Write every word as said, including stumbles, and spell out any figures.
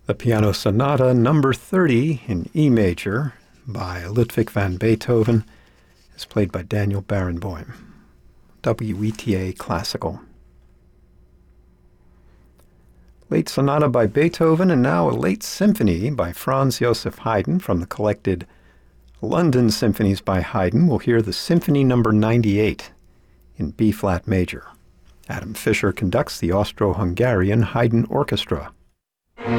The Piano Sonata number thirty in E major by Ludwig van Beethoven is played by Daniel Barenboim. W E T A Classical. Late Sonata by Beethoven, and now a Late Symphony by Franz Joseph Haydn from the collected London Symphonies by Haydn. We'll hear the Symphony number ninety-eight in B-flat major. Adam Fischer conducts the Austro-Hungarian Haydn Orchestra.